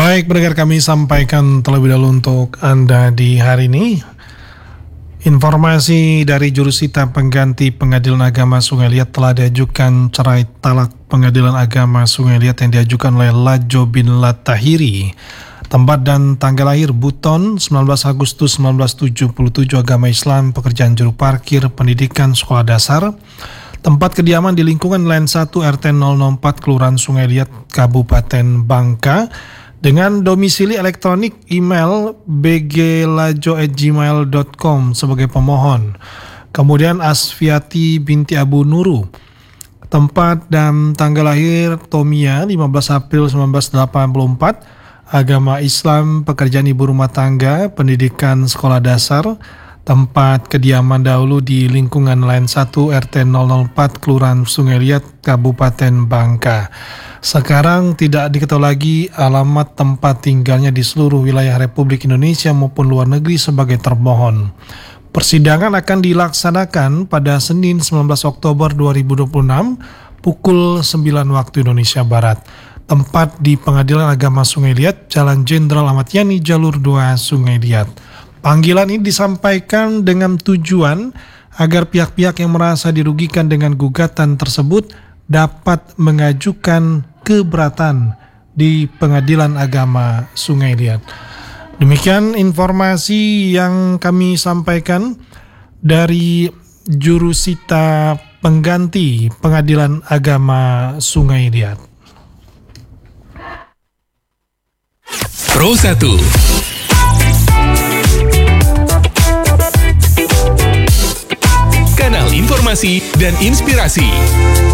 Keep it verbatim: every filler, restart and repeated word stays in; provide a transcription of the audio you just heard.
Baik, pendengar, kami sampaikan terlebih dahulu untuk Anda di hari ini informasi dari jurusita pengganti Pengadilan Agama Sungai Liat telah diajukan cerai talak Pengadilan Agama Sungai Liat yang diajukan oleh Lajo bin Latahiri. Tempat dan tanggal lahir Buton sembilan belas Agustus sembilan belas tujuh puluh tujuh, agama Islam, pekerjaan juru parkir, pendidikan sekolah dasar. Tempat kediaman di lingkungan L A N satu R T nol nol empat Kelurahan Sungai Liat, Kabupaten Bangka, dengan domisili elektronik email b g lajo at gmail dot com sebagai pemohon. Kemudian Asfiati binti Abu Nuru. Tempat dan tanggal lahir Tomia lima belas April sembilan belas delapan puluh empat, agama Islam, pekerjaan ibu rumah tangga, pendidikan sekolah dasar. Tempat kediaman dahulu di lingkungan L A N satu R T nol nol empat Kelurahan Sungai Liat, Kabupaten Bangka. Sekarang tidak diketahui lagi alamat tempat tinggalnya di seluruh wilayah Republik Indonesia maupun luar negeri sebagai termohon. Persidangan akan dilaksanakan pada Senin sembilan belas Oktober dua ribu dua puluh enam pukul sembilan waktu Indonesia Barat. Tempat di Pengadilan Agama Sungai Liat, Jalan Jenderal Ahmad Yani, Jalur dua, Sungai Liat. Panggilan ini disampaikan dengan tujuan agar pihak-pihak yang merasa dirugikan dengan gugatan tersebut dapat mengajukan keberatan di Pengadilan Agama Sungai Liat. Demikian informasi yang kami sampaikan dari jurusita pengganti Pengadilan Agama Sungai Liat. Pro satu. Kanal informasi dan inspirasi.